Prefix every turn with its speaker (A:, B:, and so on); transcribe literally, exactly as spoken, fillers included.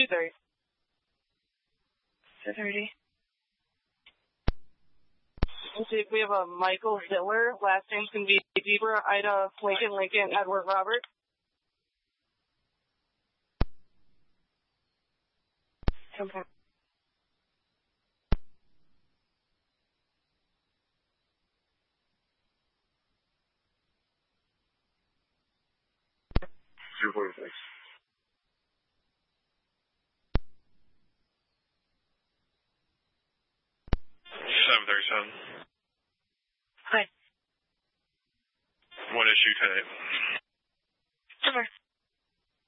A: two thirty. two thirty. Let's see if we have a Michael Ziller. Last name's going to be Zebra, Ida, Lincoln, Lincoln, Edward, Robert. Okay.
B: two forty-six. seven thirty-seven.
A: Hi.
B: One issue ten eight.